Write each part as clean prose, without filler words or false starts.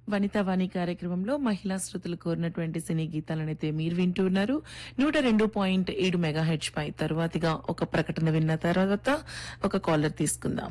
వనితా వాణి కార్యక్రమంలో మహిళా శ్రోతలు కోరినటువంటి సినీ గీతాలనైతే మీరు వింటూ ఉన్నారు 102.7 మెగాహెచ్ పై. తరువాతిగా ఒక ప్రకటన విన్న తర్వాత ఒక కాలర్ తీసుకుందాం.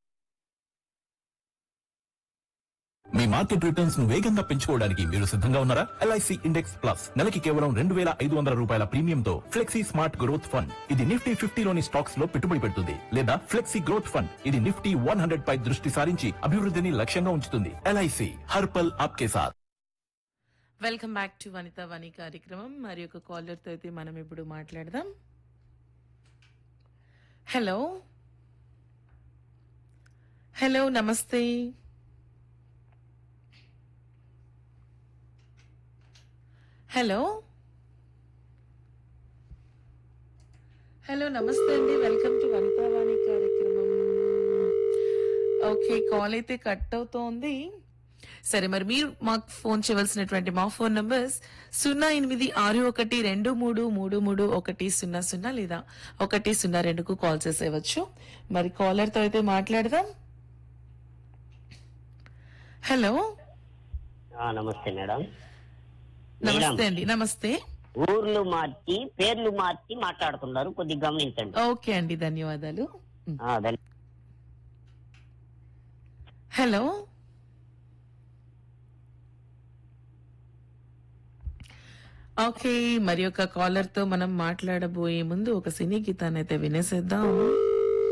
మీ మార్కెట్ రిటర్న్స్ ను వేగంగా పెంచుకోవడానికి మీరు సిద్ధంగా ఉన్నారా? ఎల్ఐసి ఇండెక్స్ ప్లస్ నెలకి కేవలం 2,500 రూపాయల ప్రీమియంతో ఫ్లెక్సీ స్మార్ట్ గ్రోత్ ఫండ్. ఇది నిఫ్టీ 50లోని స్టాక్స్ లో పెట్టుబడి పెడుతుంది. లేదా ఫ్లెక్సీ గ్రోత్ ఫండ్, ఇది నిఫ్టీ 100 పై దృష్టి సారించి అభివృద్ధిని లక్ష్యంగా ఉంచుతుంది. ఎల్ఐసి హర్ పల్ ఆప్కే సాథ్. వెల్కమ్ బ్యాక్ టు వనితా వాణి కార్యక్రమం. మరి ఒక కాలర్ తో అయితే మనం ఇప్పుడు మాట్లాడదాం. హలో హలో నమస్తే. హలో హలో నమస్తే అండి. వెల్కమ్ టు వనితా వాణి కార్యక్రమం. ఓకే, కాల్ అయితే కట్ అవుతోంది. సరే, మరి మీరు మాకు ఫోన్ చేయవలసినటువంటి మా ఫోన్ నంబర్స్ 086123333100 లేదా 102కు కాల్ చేసేవచ్చు. మరి కాలర్ తో అయితే మాట్లాడదాం. హలో నమస్తే మేడం. నమస్తే అండి. నమస్తే. ఊర్లు మార్చి పేర్లు మార్చి మాట్లాడుతున్నారు, కొద్దిగా గమనించండి. ఓకే అండి, ధన్యవాదాలు. ధన్యవాదాలు. హలో ఓకే, మరి ఒక కాలర్ తో మనం మాట్లాడబోయే ముందు ఒక సినీ గీతాన్ని అయితే వినేసేద్దాం.